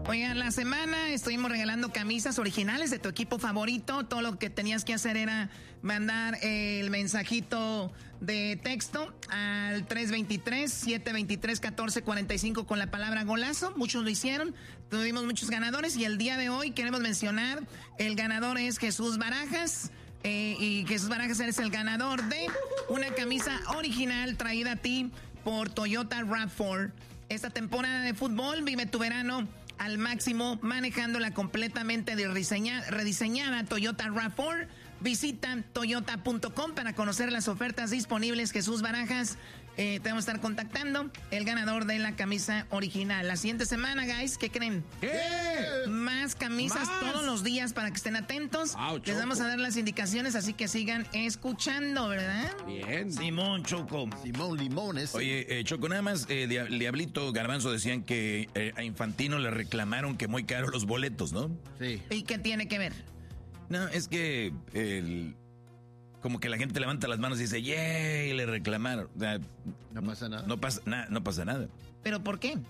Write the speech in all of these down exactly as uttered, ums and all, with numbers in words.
Oigan, la semana estuvimos regalando camisas originales de tu equipo favorito. Todo lo que tenías que hacer era mandar el mensajito de texto al tres dos tres, siete dos tres, uno cuatro cuatro cinco con la palabra golazo. Muchos lo hicieron, tuvimos muchos ganadores y el día de hoy queremos mencionar, el ganador es Jesús Barajas. Eh, y Jesús Barajas eres el ganador de una camisa original traída a ti por Toyota RAV cuatro. Esta temporada de fútbol vive tu verano al máximo manejándola completamente rediseñada, rediseñada Toyota RAV cuatro. Visita toyota punto com para conocer las ofertas disponibles. Jesús Barajas, eh, te vamos a estar contactando, el ganador de la camisa original. La siguiente semana, guys, ¿qué creen? ¿Qué? Más camisas ¿Más? todos los días para que estén atentos. Wow, les vamos a dar las indicaciones, así que sigan escuchando, ¿verdad? Bien. Simón, Choco. Simón Limones. Oye, eh, Choco, nada más, eh, Diablito, Garbanzo decían que eh, a Infantino le reclamaron que muy caros los boletos, ¿no? Sí. ¿Y qué tiene que ver? No, es que el, como que la gente levanta las manos y dice, ¡yay! Y le reclamaron. O sea, no pasa nada. No pasa, na, no pasa nada. ¿Pero por qué?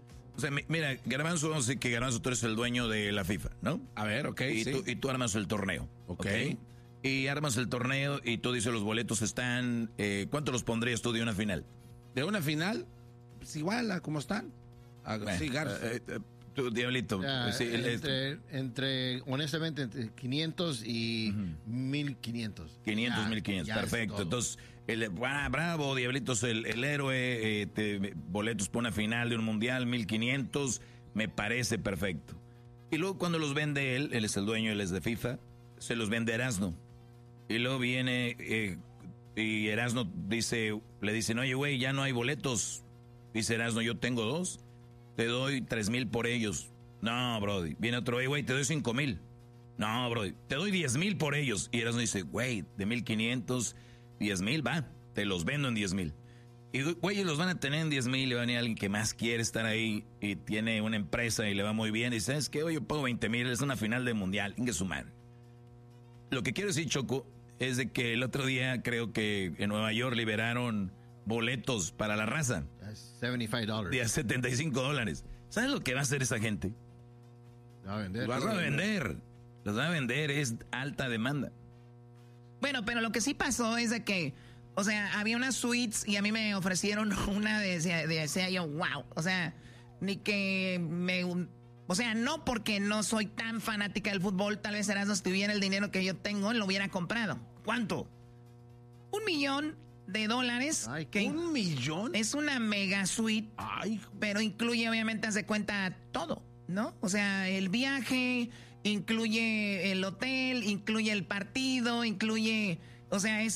O sea, mira, Garbanzo, no sé que Garbanzo, tú eres el dueño de la FIFA, ¿no? A ver, ok. Y, sí. tú, y tú armas el torneo. Ok. ¿Okay? Y armas el torneo y tú dices los boletos están... Eh, ¿Cuánto los pondrías tú de una final? ¿De una final? Pues igual a como están. A, bueno, sí, Garza. Eh, eh, tú, Diablito. Ya, sí, entre, el, entre, honestamente, entre quinientos y uh-huh. mil quinientos. quinientos, mil quinientos, perfecto. Entonces, el, ah, bravo, Diablitos, el, el héroe, eh, te, boletos para una final de un mundial, mil quinientos, me parece perfecto. Y luego cuando los vende él, él es el dueño, él es de FIFA, se los vende Erasno. Y luego viene, eh, y Erasno dice, le dicen, oye, güey, ya no hay boletos. Dice Erasno, yo tengo dos. Te doy tres mil por ellos. No, brody. Viene otro, güey, te doy cinco mil. No, brody. Te doy diez mil por ellos. Y Erasmo dice, güey, de mil quinientos, diez mil, va. Te los vendo en diez mil. Y, güey, los van a tener en diez mil y va a venir alguien que más quiere estar ahí y tiene una empresa y le va muy bien. Y ¿sabes qué? Oye, yo pago veinte mil, es una final de mundial. Ingue su madre. Lo que quiero decir, Choco, es de que el otro día creo que en Nueva York liberaron boletos para la raza. setenta y cinco dólares. De a setenta y cinco dólares. ¿Sabes lo que va a hacer esa gente? Los va a vender. Los va a vender. Los va a vender. Es alta demanda. Bueno, pero lo que sí pasó es de que, o sea, había unas suites y a mí me ofrecieron una de, de decía yo, wow. O sea, ni que me... O sea, no porque no soy tan fanática del fútbol, tal vez Erasmo, si tuviera el dinero que yo tengo, lo hubiera comprado. ¿Cuánto? Un millón de dólares. Ay, que ¿un millón? Es una mega suite. Ay. Pero incluye, obviamente, haz de cuenta todo, ¿no? O sea, el viaje, incluye el hotel, incluye el partido, incluye... O sea, es